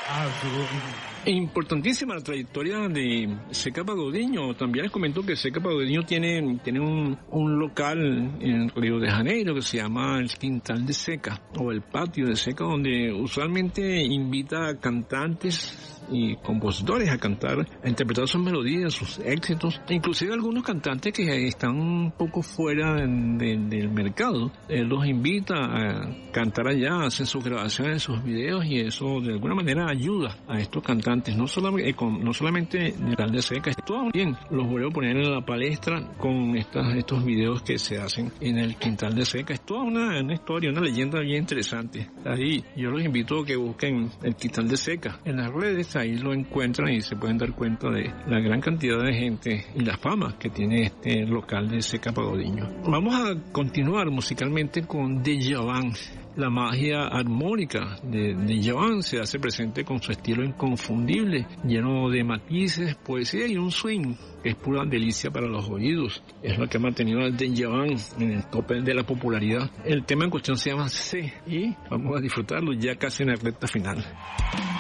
Importantísima la trayectoria de Zeca Pagodinho. También les comento que Zeca Pagodinho tiene un local en Río de Janeiro que se llama el Quintal de Zeca o el Patio de Zeca, donde usualmente invita a cantantes y compositores a cantar, a interpretar sus melodías, sus éxitos, inclusive algunos cantantes que están un poco fuera del mercado. Él los invita a cantar allá, hacen sus grabaciones, sus videos, y eso de alguna manera ayuda a estos cantantes, no solamente de Zeca, todo bien, los vuelvo a poner en la palestra con estos videos que se hacen en el Quintal de Zeca. Es toda una historia, una leyenda bien interesante. Ahí yo los invito a que busquen el Quintal de Zeca en las redes. Ahí lo encuentran y se pueden dar cuenta de la gran cantidad de gente y la fama que tiene este local de Zeca Pagodinho. Vamos a continuar musicalmente con Djavan. La magia armónica de Djavan se hace presente con su estilo inconfundible, lleno de matices, poesía y un swing que es pura delicia para los oídos. Es lo que ha mantenido a Djavan en el tope de la popularidad. El tema en cuestión se llama C y vamos a disfrutarlo ya casi en la recta final.